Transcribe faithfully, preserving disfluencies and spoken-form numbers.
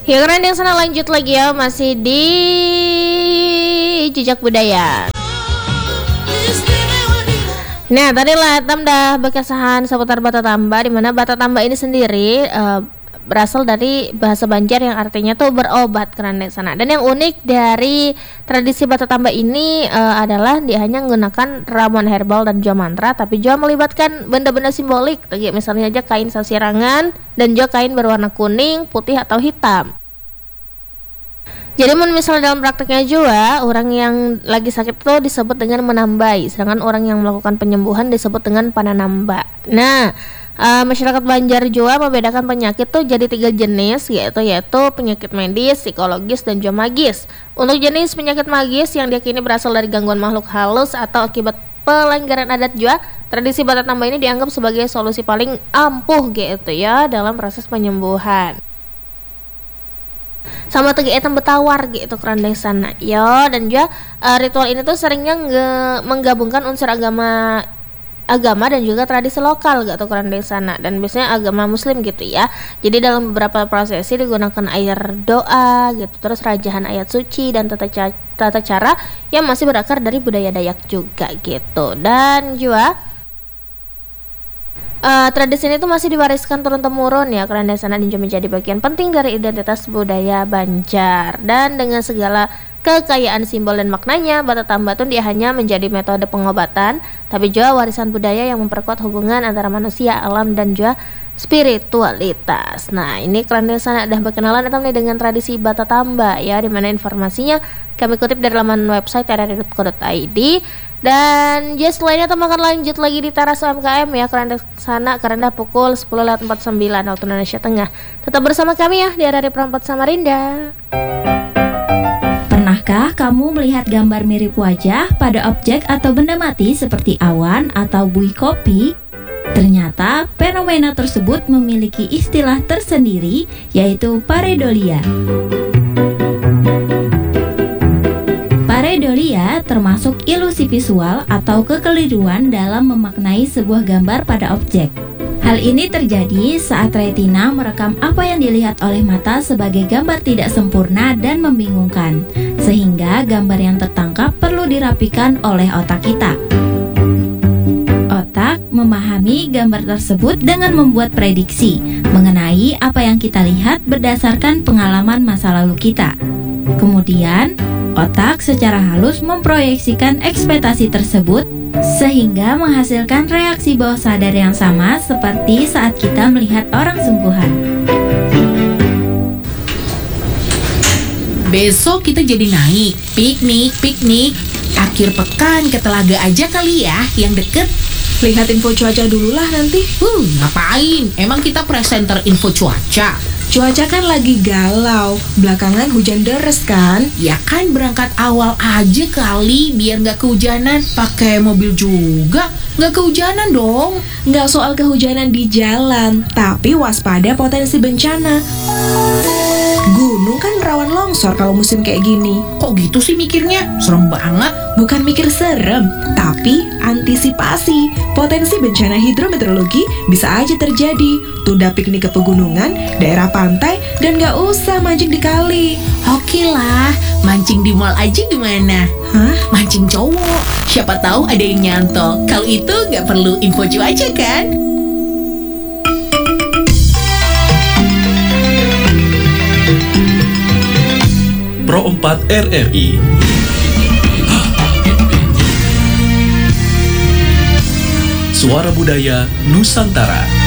Ya keren yang sana lanjut lagi ya, masih di jejak budaya. Nah tadi lah Tam dah berkesahan seputar Bata Tamba, di mana Bata Tamba ini sendiri uh, berasal dari bahasa Banjar yang artinya tuh berobat keren yang sana. Dan yang unik dari tradisi Bata Tamba ini uh, adalah dia hanya menggunakan ramuan herbal dan juga mantra, tapi juga melibatkan benda-benda simbolik, kayak misalnya aja kain sasirangan dan juga kain berwarna kuning, putih atau hitam. Jadi misalnya dalam prakteknya juga orang yang lagi sakit itu disebut dengan menambai, sedangkan orang yang melakukan penyembuhan disebut dengan pananamba. Nah, uh, masyarakat Banjar juga membedakan penyakit tuh jadi tiga jenis, yaitu yaitu penyakit medis, psikologis, dan juga magis. Untuk jenis penyakit magis yang diyakini berasal dari gangguan makhluk halus atau akibat pelanggaran adat juga, tradisi Bata Tamba ini dianggap sebagai solusi paling ampuh gitu ya dalam proses penyembuhan. Sama tegi etam betawar gitu keren dari sana yo. Dan juga uh, ritual ini tuh seringnya nge- menggabungkan unsur agama agama dan juga tradisi lokal gitu keren dari sana, dan biasanya agama muslim gitu ya. Jadi dalam beberapa prosesi digunakan air doa gitu, terus rajahan ayat suci dan tata, ca- tata cara yang masih berakar dari budaya Dayak juga gitu. Dan juga Uh, tradisi ini tuh masih diwariskan turun-temurun ya karena sana dan juga menjadi bagian penting dari identitas budaya Banjar. Dan dengan segala kekayaan simbol dan maknanya, Bata Tamba tuh dia hanya menjadi metode pengobatan, tapi juga warisan budaya yang memperkuat hubungan antara manusia, alam, dan juga spiritualitas. Nah ini kalian sana udah berkenalan atau nih dengan tradisi Bata Tamba ya, dimana informasinya kami kutip dari laman website r r i dot co dot i d. Dan just lainnya teman akan lanjut lagi di Teras U M K M ya karena sana karena pukul sepuluh lewat empat puluh sembilan waktu Indonesia Tengah. Tetap bersama kami ya di R R I Perempat Samarinda. Pernahkah kamu melihat gambar mirip wajah pada objek atau benda mati seperti awan atau buih kopi? Ternyata fenomena tersebut memiliki istilah tersendiri, yaitu pareidolia. Pareidolia termasuk ilusi visual atau kekeliruan dalam memaknai sebuah gambar pada objek. Hal ini terjadi saat retina merekam apa yang dilihat oleh mata sebagai gambar tidak sempurna dan membingungkan, sehingga gambar yang tertangkap perlu dirapikan oleh otak kita. Otak memahami gambar tersebut dengan membuat prediksi mengenai apa yang kita lihat berdasarkan pengalaman masa lalu kita. Kemudian, otak secara halus memproyeksikan ekspektasi tersebut sehingga menghasilkan reaksi bawah sadar yang sama seperti saat kita melihat orang sungguhan. Besok kita jadi naik piknik, piknik akhir pekan ke Telaga aja kali ya, yang deket. Lihat info cuaca dulu lah nanti. Hmm, ngapain? Emang kita presenter info cuaca? Cuaca kan lagi galau, belakangan hujan deres kan? Ya kan berangkat awal aja kali, biar nggak kehujanan. Pakai mobil juga, nggak kehujanan dong. Nggak soal kehujanan di jalan, tapi waspada potensi bencana. Gunung kan rawan longsor kalau musim kayak gini. Kok gitu sih mikirnya? Serem banget. Bukan mikir serem, tapi antisipasi. Potensi bencana hidrometeorologi bisa aja terjadi. Tunda piknik ke pegunungan, daerah pantai, dan gak usah mancing di kali. Oke lah, mancing di mall aja gimana? Hah? Mancing cowok, siapa tahu ada yang nyantol. Kalau itu gak perlu info cuaca kan? Pro empat R R I. Suara Budaya Nusantara.